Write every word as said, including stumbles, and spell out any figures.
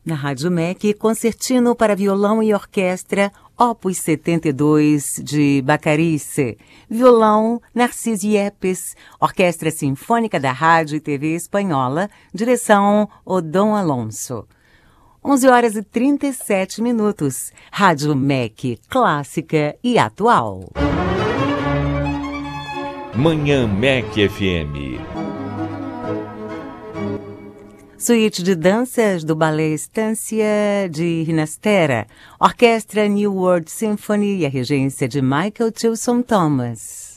Na Rádio M E C, concertino para violão e orquestra, Opus setenta e dois, de Bacarice. Violão, Narciso Yepes. Orquestra Sinfônica da Rádio e T V Espanhola. Direção, Odon Alonso. onze horas e trinta e sete minutos. Rádio M E C, clássica e atual. Manhã M E C F M. Suíte de danças do Ballet Estância de Rinastera, Orquestra New World Symphony e a regência de Michael Tilson Thomas.